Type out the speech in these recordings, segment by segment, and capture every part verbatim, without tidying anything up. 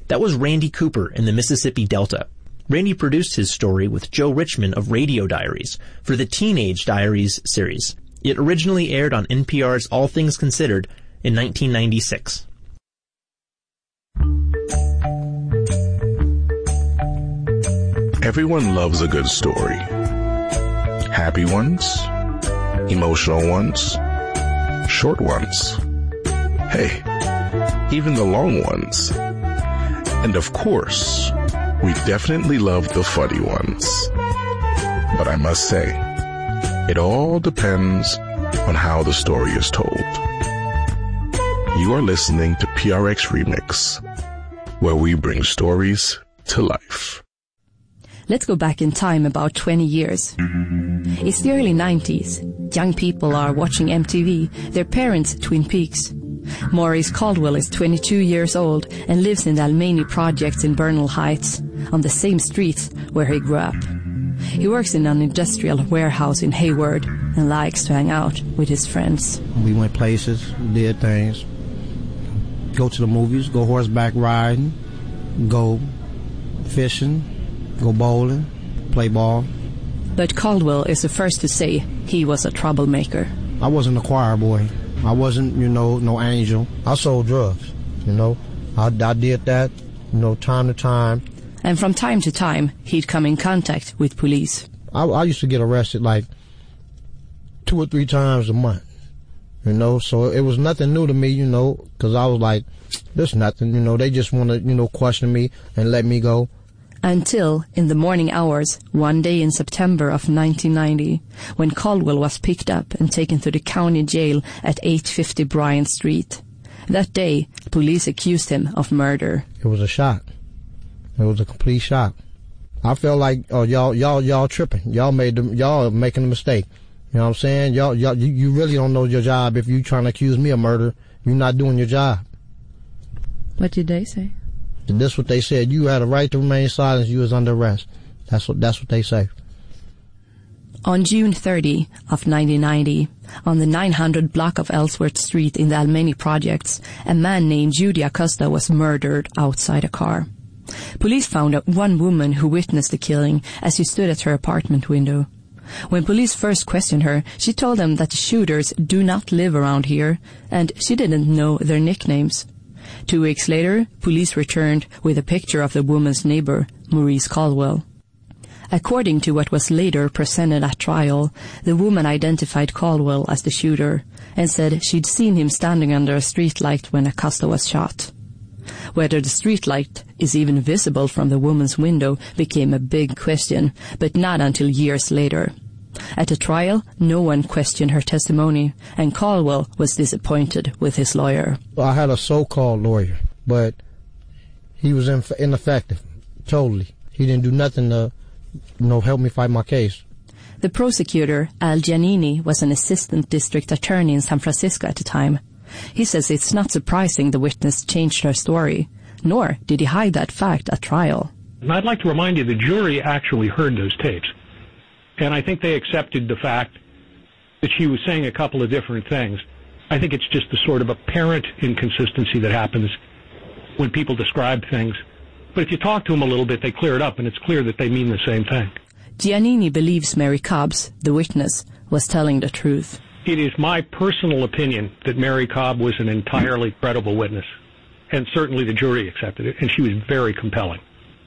That was Randy Cooper in the Mississippi Delta. Randy produced his story with Joe Richman of Radio Diaries for the Teenage Diaries series. It originally aired on N P R's All Things Considered in nineteen ninety-six. Everyone loves a good story. Happy ones, emotional ones, short ones. Hey, even the long ones. And of course, we definitely love the funny ones. But I must say, it all depends on how the story is told. You are listening to P R X Remix, where we bring stories to life. Let's go back in time about twenty years. It's the early nineties. Young people are watching M T V, their parents Twin Peaks. Maurice Caldwell is twenty-two years old and lives in the Almany projects in Bernal Heights, on the same streets where he grew up. He works in an industrial warehouse in Hayward and likes to hang out with his friends. We went places, did things, go to the movies, go horseback riding, go fishing, go bowling, play ball. But Caldwell is the first to say he was a troublemaker. I wasn't a choir boy. I wasn't, you know, no angel. I sold drugs, you know. I, I did that, you know, time to time. And from time to time, he'd come in contact with police. I, I used to get arrested like two or three times a month, you know. So it was nothing new to me, you know, because I was like, there's nothing, you know. They just want to, you know, question me and let me go. Until, in the morning hours, one day in September of nineteen ninety, when Caldwell was picked up and taken to the county jail at eight fifty Bryant Street. That day, police accused him of murder. It was a shock. It was a complete shock. I felt like, oh, y'all, y'all, y'all tripping. Y'all made them, y'all making a mistake. You know what I'm saying? Y'all, y'all, you, you really don't know your job if you trying to accuse me of murder. You're not doing your job. What did they say? This is what they said. You had a right to remain silent. You was under arrest. That's what that's what they say. On June thirtieth of nineteen ninety, on the nine hundred block of Ellsworth Street in the Almany projects, a man named Judy Acosta was murdered outside a car. Police found out one woman who witnessed the killing as she stood at her apartment window. When police first questioned her, she told them that the shooters do not live around here, and she didn't know their nicknames. Two weeks later, police returned with a picture of the woman's neighbor, Maurice Caldwell. According to what was later presented at trial, the woman identified Caldwell as the shooter and said she'd seen him standing under a streetlight when Acosta was shot. Whether the streetlight is even visible from the woman's window became a big question, but not until years later. At the trial, no one questioned her testimony, and Caldwell was disappointed with his lawyer. I had a so-called lawyer, but he was inf- ineffective, totally. He didn't do nothing to, you know, help me fight my case. The prosecutor, Al Giannini, was an assistant district attorney in San Francisco at the time. He says it's not surprising the witness changed her story, nor did he hide that fact at trial. And I'd like to remind you the jury actually heard those tapes. And I think they accepted the fact that she was saying a couple of different things. I think it's just the sort of apparent inconsistency that happens when people describe things. But if you talk to them a little bit, they clear it up, and it's clear that they mean the same thing. Giannini believes Mary Cobbs, the witness, was telling the truth. It is my personal opinion that Mary Cobb was an entirely credible witness, and certainly the jury accepted it, and she was very compelling.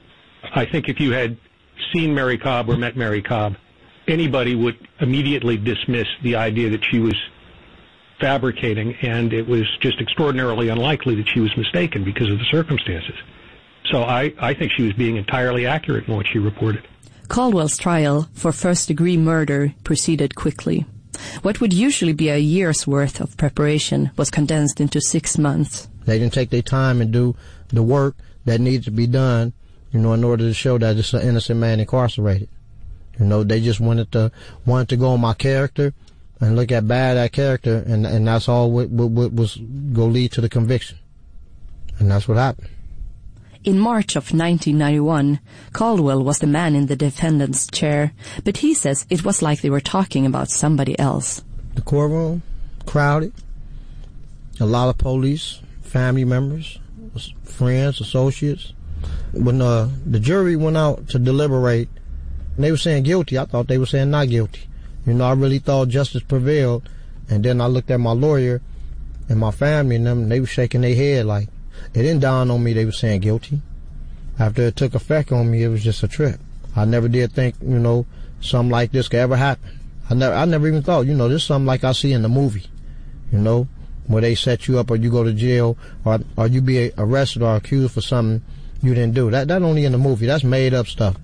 I think if you had seen Mary Cobb or met Mary Cobb, anybody would immediately dismiss the idea that she was fabricating, and it was just extraordinarily unlikely that she was mistaken because of the circumstances. So I, I think she was being entirely accurate in what she reported. Caldwell's trial for first-degree murder proceeded quickly. What would usually be a year's worth of preparation was condensed into six months. They didn't take their time and do the work that needed to be done, you know, in order to show that it's an innocent man incarcerated. You know, they just wanted to wanted to go on my character and look at bad at character, and and that's all what, what, what was go lead to the conviction, and that's what happened. In March of nineteen ninety-one, Caldwell was the man in the defendant's chair, but he says it was like they were talking about somebody else. The courtroom, crowded, a lot of police, family members, friends, associates. When uh, the jury went out to deliberate, and they were saying guilty, I thought they were saying not guilty. You know, I really thought justice prevailed. And then I looked at my lawyer and my family and them, and they were shaking their head like, it didn't dawn on me they were saying guilty. After it took effect on me, it was just a trip. I never did think, you know, something like this could ever happen. I never, I never even thought, you know, this is something like I see in the movie, you know, where they set you up or you go to jail or or you be arrested or accused for something you didn't do. That that only in the movie. That's made up stuff.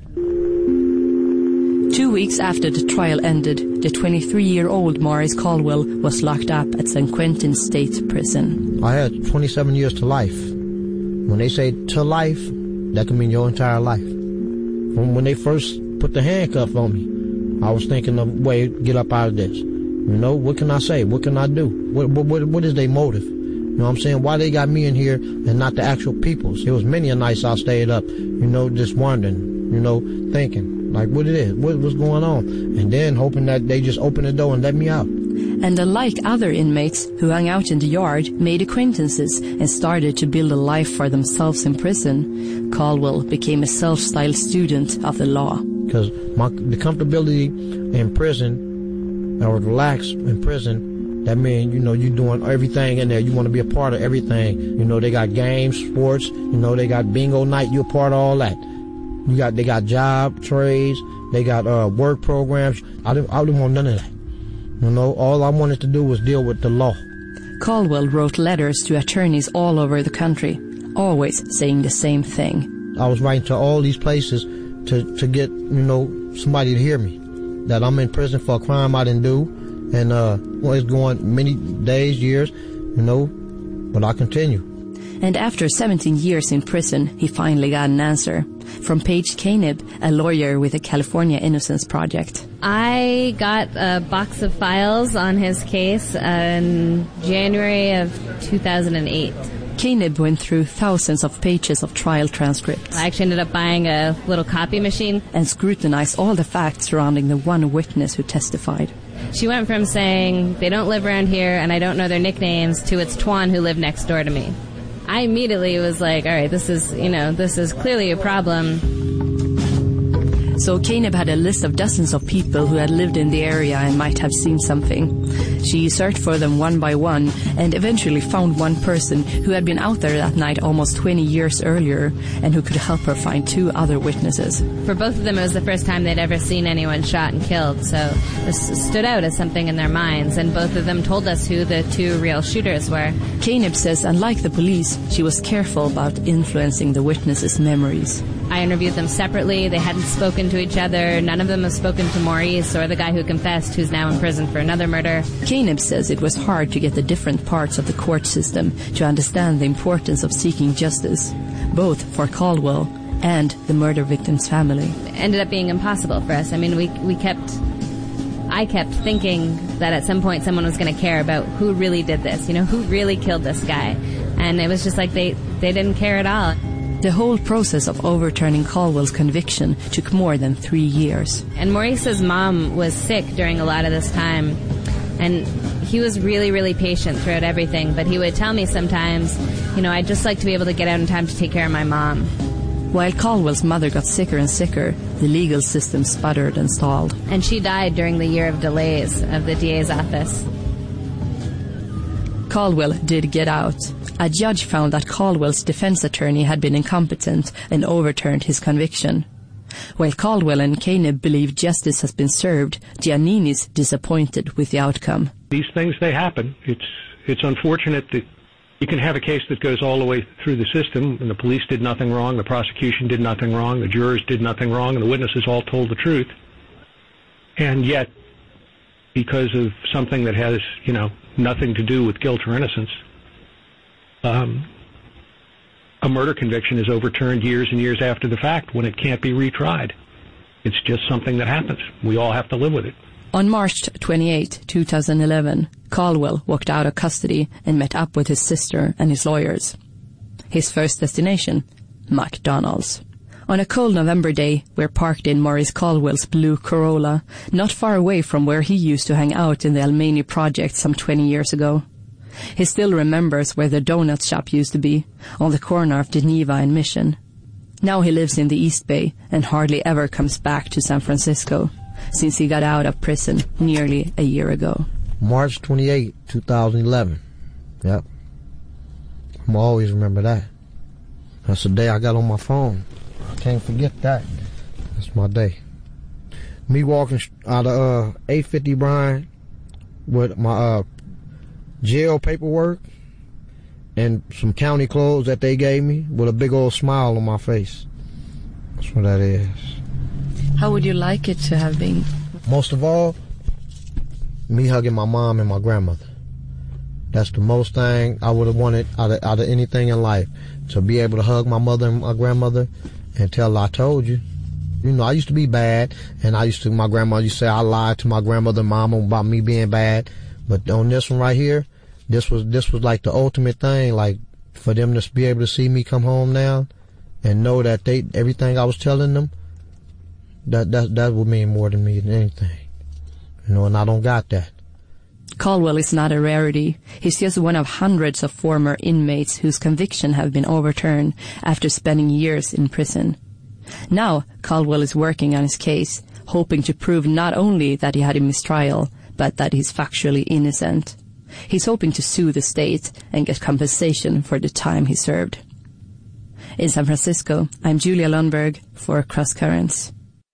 Two weeks after the trial ended, the twenty-three-year-old Maurice Caldwell was locked up at San Quentin State Prison. I had twenty-seven years to life. When they say to life, that can mean your entire life. When, when they first put the handcuff on me, I was thinking of a way to get up out of this. You know, what can I say? What can I do? What what what, what is their motive? You know what I'm saying? Why they got me in here and not the actual peoples? It was many a nights I stayed up, you know, just wondering, you know, thinking, like, what it is, what, what's going on? And then hoping that they just open the door and let me out. And unlike other inmates who hung out in the yard, made acquaintances, and started to build a life for themselves in prison, Caldwell became a self-styled student of the law. Because the comfortability in prison, or relax in prison, that means, you know, you're doing everything in there. You want to be a part of everything. You know, they got games, sports, you know, they got bingo night. You're a part of all that. You got, they got job, trades, they got uh, work programs. I didn't, I didn't want none of that. You know, all I wanted to do was deal with the law. Caldwell wrote letters to attorneys all over the country, always saying the same thing. I was writing to all these places to, to get, you know, somebody to hear me, that I'm in prison for a crime I didn't do. And, uh, well, it's going many days, years, you know, but I continue. And after seventeen years in prison, he finally got an answer from Paige Canib, a lawyer with the California Innocence Project. I got a box of files on his case in January of two thousand eight. Canib went through thousands of pages of trial transcripts. I actually ended up buying a little copy machine and scrutinized all the facts surrounding the one witness who testified. She went from saying, they don't live around here and I don't know their nicknames, to it's Twan who lived next door to me. I immediately was like, all right, this is, you know, this is clearly a problem. So Canib had a list of dozens of people who had lived in the area and might have seen something. She searched for them one by one and eventually found one person who had been out there that night almost twenty years earlier and who could help her find two other witnesses. For both of them, it was the first time they'd ever seen anyone shot and killed, so this stood out as something in their minds, and both of them told us who the two real shooters were. Canib says, unlike the police, she was careful about influencing the witnesses' memories. I interviewed them separately. They hadn't spoken to each other. None of them have spoken to Maurice or the guy who confessed, who's now in prison for another murder. Canib says it was hard to get the different parts of the court system to understand the importance of seeking justice, both for Caldwell and the murder victim's family. It ended up being impossible for us. I mean, we we kept... I kept thinking that at some point someone was going to care about who really did this, you know, who really killed this guy. And it was just like they, they didn't care at all. The whole process of overturning Caldwell's conviction took more than three years. And Maurice's mom was sick during a lot of this time, and he was really, really patient throughout everything, but he would tell me sometimes, you know, I'd just like to be able to get out in time to take care of my mom. While Caldwell's mother got sicker and sicker, the legal system sputtered and stalled. And she died during the year of delays of the D A's office. Caldwell did get out. A judge found that Caldwell's defense attorney had been incompetent and overturned his conviction. While Caldwell and Canib believe justice has been served, Giannini's disappointed with the outcome. These things, they happen. It's it's unfortunate that you can have a case that goes all the way through the system, and the police did nothing wrong, the prosecution did nothing wrong, the jurors did nothing wrong, and the witnesses all told the truth. And yet, because of something that has, you know, nothing to do with guilt or innocence, um, a murder conviction is overturned years and years after the fact when it can't be retried. It's just something that happens. We all have to live with it. On March twenty-eighth, two thousand eleven, Caldwell walked out of custody and met up with his sister and his lawyers. His first destination, McDonald's. On a cold November day, we're parked in Maurice Caldwell's blue Corolla, not far away from where he used to hang out in the Almany project some twenty years ago. He still remembers where the donut shop used to be, on the corner of Geneva and Mission. Now he lives in the East Bay and hardly ever comes back to San Francisco, since he got out of prison nearly a year ago. March twenty-eighth, twenty eleven. Yep. I'm always remember that. That's the day I got on my phone. I can't forget that. That's my day. Me walking out of uh, eight fifty Bryan with my uh, jail paperwork and some county clothes that they gave me with a big old smile on my face. That's what that is. How would you like it to have been? Most of all, me hugging my mom and my grandmother. That's the most thing I would have wanted out of, out of anything in life. To be able to hug my mother and my grandmother and tell her, I told you. You know, I used to be bad, and I used to, my grandma used to say I lied to my grandmother and mama about me being bad. But on this one right here, this was, this was like the ultimate thing, like for them to be able to see me come home now and know that they, everything I was telling them, that, that, that would mean more to me than anything. You know, and I don't got that. Caldwell is not a rarity. He's just one of hundreds of former inmates whose conviction have been overturned after spending years in prison. Now, Caldwell is working on his case, hoping to prove not only that he had a mistrial, but that he's factually innocent. He's hoping to sue the state and get compensation for the time he served. In San Francisco, I'm Julia Lundberg for Cross Currents.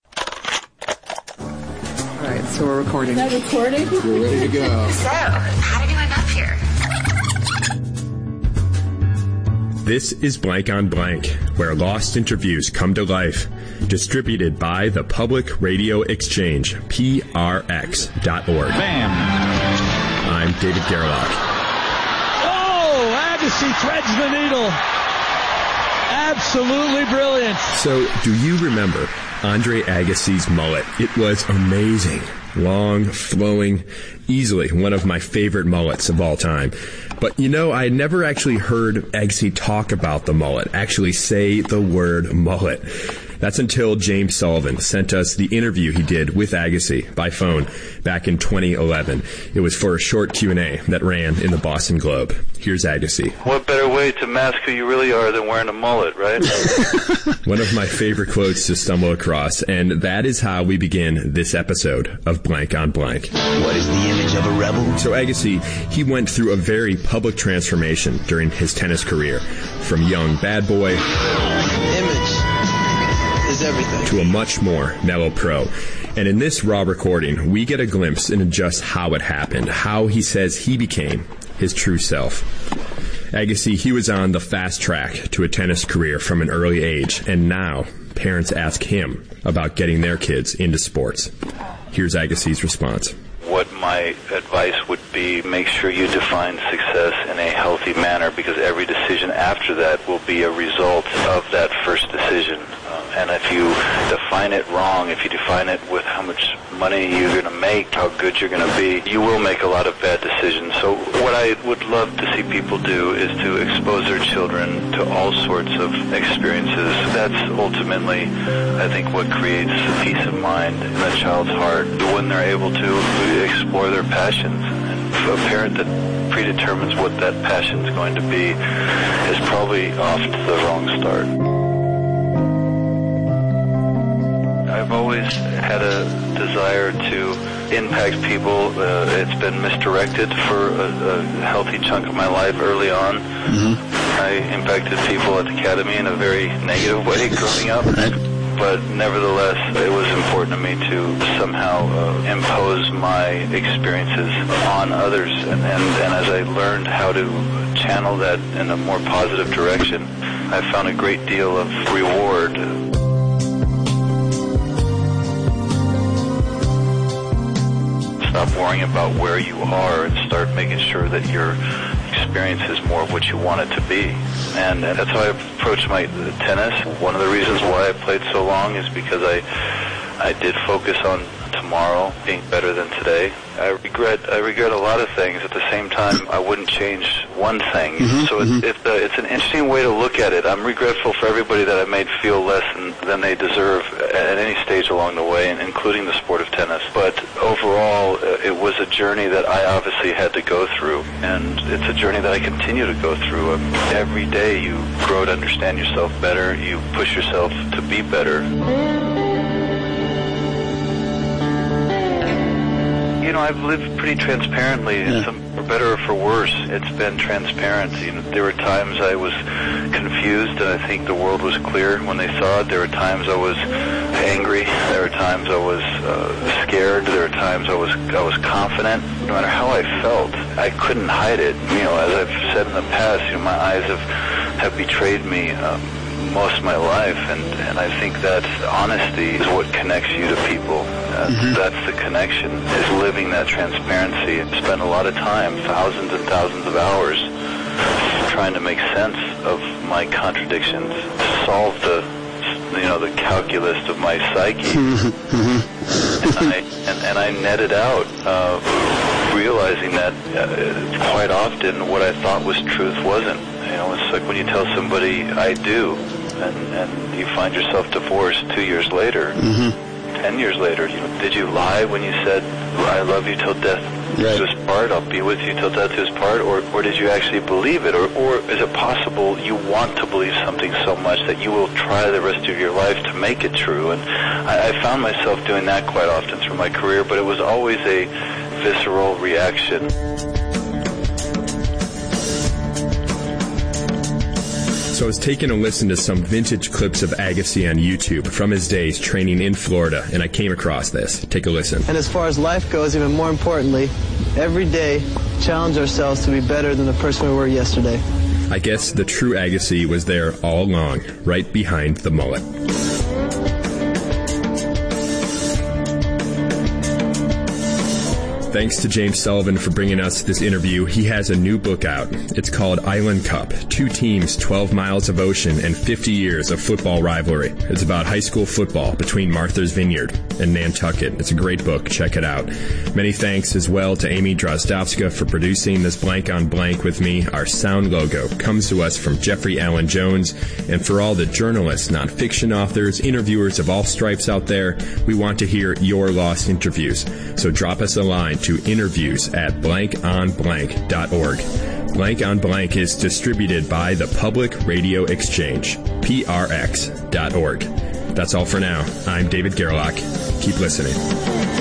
All right, so we're recording. Is that recording? We're ready to go. So, how did you end up here? This is Blank on Blank, where lost interviews come to life. Distributed by the Public Radio Exchange, P R X dot org. Bam! I'm David Gerlach. Oh, Agassi threads the needle. Absolutely brilliant. So, do you remember Andre Agassi's mullet? It was amazing. Long, flowing, easily one of my favorite mullets of all time. But, you know, I never actually heard Agassi talk about the mullet, actually say the word mullet. That's until James Sullivan sent us the interview he did with Agassi by phone back in twenty eleven. It was for a short Q and A that ran in the Boston Globe. Here's Agassi. What better way to mask who you really are than wearing a mullet, right? One of my favorite quotes to stumble across, and that is how we begin this episode of Blank on Blank. What is the image of a rebel? So Agassi, he went through a very public transformation during his tennis career, from young bad boy Image is everything to a much more mellow pro. And in this raw recording, we get a glimpse into just how it happened, how he says he became his true self. Agassi, he was on the fast track to a tennis career from an early age, and now parents ask him about getting their kids into sports. Here's Agassi's response. What my advice would be, make sure you define success in a healthy manner, because every decision after that will be a result of that first decision. Um, and if you define it wrong, if you define it with how much money you're going to make, how good you're going to be, you will make a lot of bad decisions. So what I would love to see people do is to expose their children to all sorts of experiences. That's ultimately, I think, what creates peace of mind in a child's heart when they're able to explore their passions. And a parent that predetermines what that passion is going to be is probably off to the wrong start. I've always had a desire to impact people. Uh, it's been misdirected for a, a healthy chunk of my life early on. Mm-hmm. I impacted people at the academy in a very negative way growing up. Right. But nevertheless, it was important to me to somehow uh, impose my experiences on others. And, and, and as I learned how to channel that in a more positive direction, I found a great deal of reward. Stop worrying about where you are and start making sure that your experience is more of what you want it to be. And that's how I approach my tennis. One of the reasons why I played so long is because I I did focus on tomorrow being better than today. I regret I regret a lot of things. At the same time, I wouldn't change one thing. Mm-hmm, so mm-hmm. it's, it's, uh, it's an interesting way to look at it. I'm regretful for everybody that I made feel less than, than they deserve at any stage along the way, including the sport of tennis. But overall, uh, it was a journey that I obviously had to go through, and it's a journey that I continue to go through. Um, every day you grow to understand yourself better, you push yourself to be better. You know, I've lived pretty transparently, yeah. some, for better or for worse. It's been transparent. You know, there were times I was confused, and I think the world was clear when they saw it. There were times I was angry. There were times I was uh, scared. There were times I was I was confident. No matter how I felt, I couldn't hide it. You know, as I've said in the past, you know, my eyes have have betrayed me um, most of my life, and and I think that honesty is what connects you to people. That's, mm-hmm. that's the connection, is living that transparency. I spent a lot of time, thousands and thousands of hours, trying to make sense of my contradictions, to solve the, you know, the calculus of my psyche. Mm-hmm. and, I, and, and I netted out, uh, realizing that uh, quite often what I thought was truth wasn't. You know, it's like when you tell somebody, I do, and, and you find yourself divorced two years later. Mm-hmm. Ten years later, you know, did you lie when you said, I love you till death right. do us part, I'll be with you till death do us part, or, or did you actually believe it? Or, or is it possible you want to believe something so much that you will try the rest of your life to make it true? And I, I found myself doing that quite often through my career, but it was always a visceral reaction. So I was taking a listen to some vintage clips of Agassi on YouTube from his days training in Florida, and I came across this. Take a listen. And as far as life goes, even more importantly, every day challenge ourselves to be better than the person we were yesterday. I guess the true Agassi was there all along, right behind the mullet. Thanks to James Sullivan for bringing us this interview. He has a new book out. It's called Island Cup, Two Teams, twelve miles of Ocean, and fifty years of Football Rivalry. It's about high school football between Martha's Vineyard and Nantucket. It's a great book. Check it out. Many thanks as well to Amy Drozdowska for producing this Blank on Blank with me. Our sound logo comes to us from Jeffrey Allen Jones. And for all the journalists, nonfiction authors, interviewers of all stripes out there, we want to hear your lost interviews. So drop us a line to interviews at blank on blank dot org. Blank on Blank is distributed by the Public Radio Exchange, P R X dot org. That's all for now. I'm David Gerlach. Keep listening.